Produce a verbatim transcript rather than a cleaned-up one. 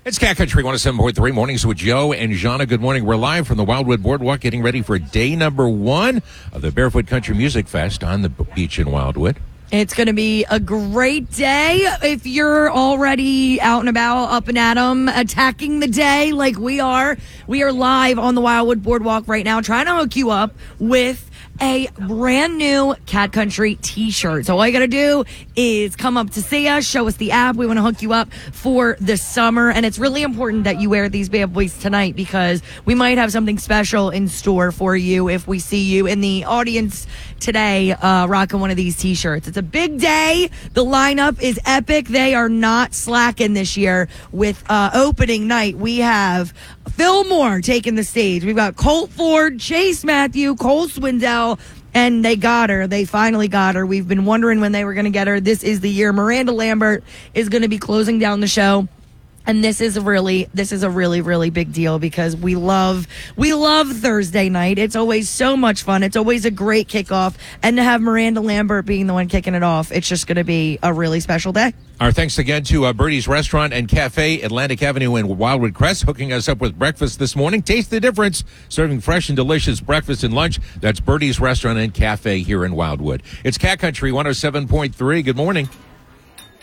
It's Cat Country one oh seven point three, mornings with Joe and Jana. Good morning. We're live from the Wildwood Boardwalk, getting ready for day number one of the Barefoot Country Music Fest on the beach in Wildwood. It's going to be a great day if you're already out and about, up and at 'em, attacking the day like we are. We are live on the Wildwood Boardwalk right now, trying to hook you up with a brand new Cat Country t-shirt. So all you got to do is come up to see us, show us the app. We want to hook you up for the summer. And it's really important that you wear these bad boys tonight because we might have something special in store for you if we see you in the audience today uh, rocking one of these t-shirts. It's a big day. The lineup is epic. They are not slacking this year with uh, opening night. We have Phil Moore taking the stage. We've got Colt Ford, Chase Matthew, Cole Swindell, and they got her. They finally got her. We've been wondering when they were going to get her. This is the year. Miranda Lambert is going to be closing down the show. And this is a really, this is a really, really big deal because we love, we love Thursday night. It's always so much fun. It's always a great kickoff. And to have Miranda Lambert being the one kicking it off, it's just going to be a really special day. Our thanks again to uh, Birdie's Restaurant and Cafe, Atlantic Avenue in Wildwood Crest, hooking us up with breakfast this morning. Taste the difference, serving fresh and delicious breakfast and lunch. That's Birdie's Restaurant and Cafe here in Wildwood. It's Cat Country one oh seven point three. Good morning.